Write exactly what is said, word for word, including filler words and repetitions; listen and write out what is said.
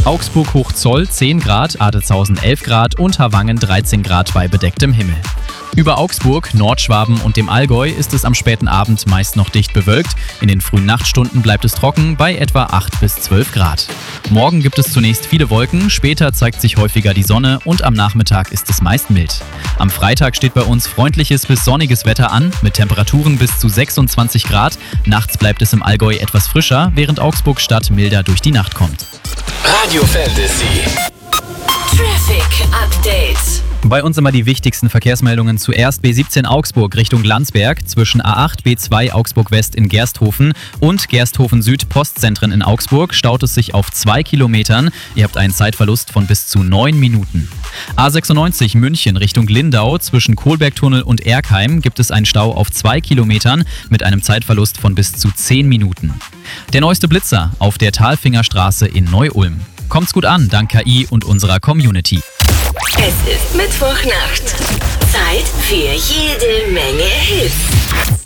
Augsburg-Hochzoll zehn Grad, Adetshausen elf Grad und Harwangen dreizehn Grad bei bedecktem Himmel. Über Augsburg, Nordschwaben und dem Allgäu ist es am späten Abend meist noch dicht bewölkt. In den frühen Nachtstunden bleibt es trocken bei etwa acht bis zwölf Grad. Morgen gibt es zunächst viele Wolken, später zeigt sich häufiger die Sonne und am Nachmittag ist es meist mild. Am Freitag steht bei uns freundliches bis sonniges Wetter an, mit Temperaturen bis zu sechsundzwanzig Grad. Nachts bleibt es im Allgäu etwas frischer, während Augsburg-Stadt milder durch die Nacht kommt. Radio Fantasy. Traffic Update. Bei uns immer die wichtigsten Verkehrsmeldungen. Zuerst B siebzehn Augsburg Richtung Landsberg, zwischen A acht B zwei Augsburg West in Gersthofen und Gersthofen Süd Postzentren in Augsburg staut es sich auf zwei Kilometern. Ihr habt einen Zeitverlust von bis zu neun Minuten. A sechsundneunzig München Richtung Lindau, zwischen Kohlbergtunnel und Erkheim gibt es einen Stau auf zwei Kilometern mit einem Zeitverlust von bis zu zehn Minuten. Der neueste Blitzer auf der Talfingerstraße in Neu-Ulm. Kommt's gut an, dank K I und unserer Community. Es ist Mittwochnacht. Zeit für jede Menge Hits.